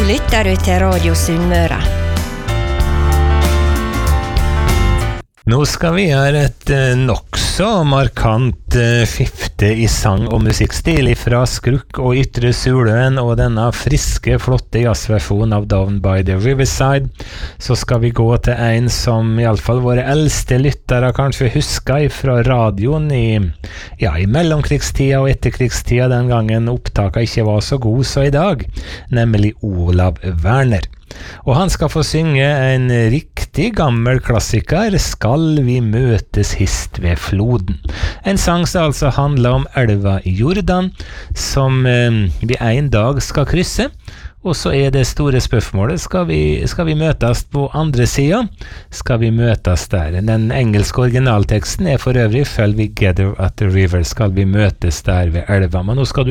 lytter du til Radio Sunnmøre. Nå skal vi gjøre et nokså markant skifte i sang- og musikkstil fra Skrukk og Ytre Suløen og denne friske, flotte jazzversjonen av Down by the Riverside. Så skal vi gå til en som i alle fall våre eldste lyttere kanskje husker fra radioen i mellomkrigstida og etterkrigstida, den gangen opptaket ikke var så god så i dag, nemlig Olav Werner. Og han skal få synge en riktig gammel klassiker, Skal vi møtes hist ved floden. En sang som altså handler om elva Jordan, som vi en dag skal krysse. Og så det store spørsmålet, skal vi møtes på andre siden? Skal vi møtes der? Den engelske originalteksten for øvrig, Shall we gather at the river? Skal vi møtes der ved elva? Men nå skal du